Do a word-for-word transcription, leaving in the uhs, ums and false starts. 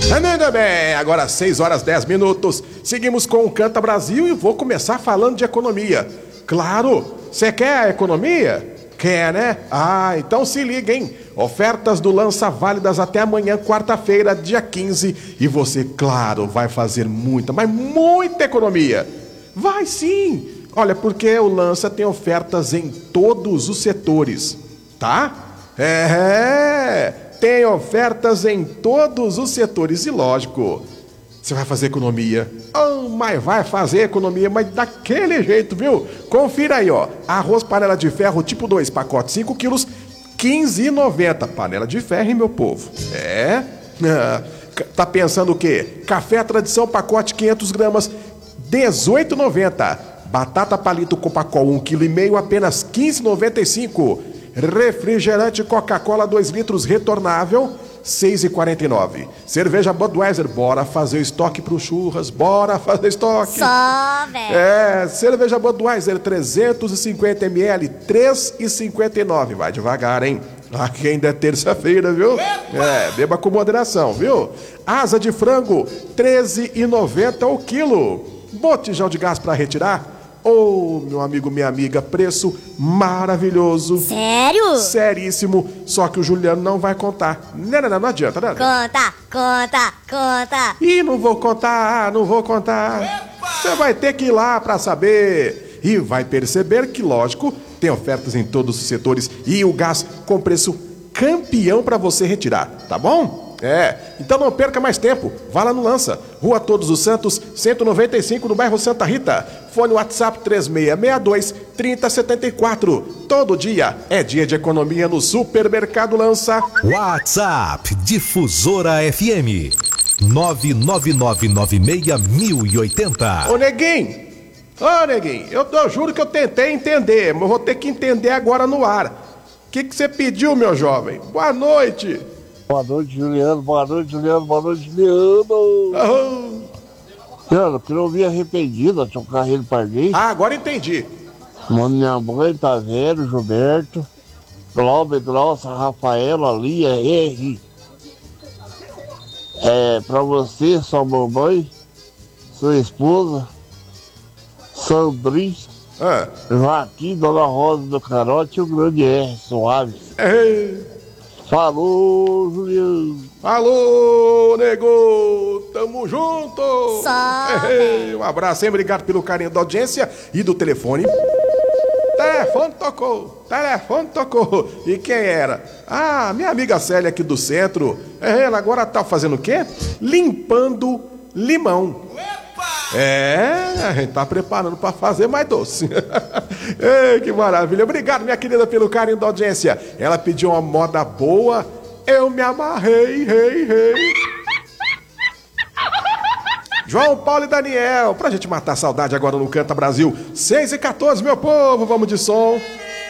Muito bem, agora seis horas dez minutos. Seguimos com o Canta Brasil e vou começar falando de economia. Claro, você quer a economia? Quer, né? Ah, então se liga, hein? Ofertas do Lança válidas até amanhã, quarta-feira, dia quinze. E você, claro, vai fazer muita, mas muita economia. Vai sim! Olha, porque o Lança tem ofertas em todos os setores, tá? É, tem ofertas em todos os setores e lógico, você vai fazer economia. Oh, mas vai fazer economia, mas daquele jeito, viu? Confira aí, ó. Arroz panela de ferro tipo dois, pacote cinco quilos, quinze reais e noventa centavos. Panela de ferro, hein, meu povo? É? Tá pensando o quê? Café tradição, pacote quinhentas gramas, dezoito reais e noventa centavos. Batata palito Copacol, um vírgula cinco quilo, apenas quinze reais e noventa e cinco centavos. Refrigerante Coca-Cola dois litros retornável, seis reais e quarenta e nove centavos. Cerveja Budweiser, bora fazer estoque pro churras, bora fazer estoque. Só, velho. É, cerveja Budweiser trezentos e cinquenta mililitros, três reais e cinquenta e nove centavos. Vai devagar, hein? Aqui ainda é terça-feira, viu? É, beba com moderação, viu? Asa de frango, treze reais e noventa centavos o quilo. Botijão de gás para retirar? Ô, oh, meu amigo, minha amiga, preço maravilhoso. Sério? Seríssimo, só que o Juliano não vai contar. Não, não, não, não adianta, né? Conta, conta, conta. Ih, não vou contar, não vou contar. Você vai ter que ir lá pra saber. E vai perceber que, lógico, tem ofertas em todos os setores e o gás com preço campeão pra você retirar, tá bom? É, então não perca mais tempo, vá lá no Lança, Rua Todos os Santos, cento e noventa e cinco, no bairro Santa Rita. Fone WhatsApp três seis seis dois, três zero sete quatro. Todo dia é dia de economia no Supermercado Lança. WhatsApp Difusora F M nove nove nove nove seis mil e oitenta. Ô Neguinho, ô Neguinho, eu, eu juro que eu tentei entender, mas vou ter que entender agora no ar. O que que você pediu, meu jovem? Boa noite. Boa noite, Juliano. Boa noite, Juliano. Boa noite, Juliano. Oh. Juliano, que não vi arrependida, tinha um carrinho pardinho. Ah, agora entendi. Mano, minha mãe, tá velho, Gilberto, Glauber, Glaucia, Rafaela, Lia, R. É, pra você, sua mamãe, sua esposa, Sandrinho, Ah. Joaquim, Dona Rosa do Carote e o grande R, suave. Ei. Falou, Juliano. Falou, nego. Tamo junto. Só, Ei, um abraço, hein? Obrigado pelo carinho da audiência e do telefone. Telefone tocou, telefone tocou. E quem era? Ah, minha amiga Célia aqui do centro. Ela agora tá fazendo o quê? Limpando limão. É, a gente tá preparando pra fazer mais doce. Ei, que maravilha. Obrigado, minha querida, pelo carinho da audiência. Ela pediu uma moda boa, eu me amarrei, rei, rei. João Paulo e Daniel, pra gente matar a saudade agora no Canta Brasil. seis e quatorze, meu povo, vamos de som.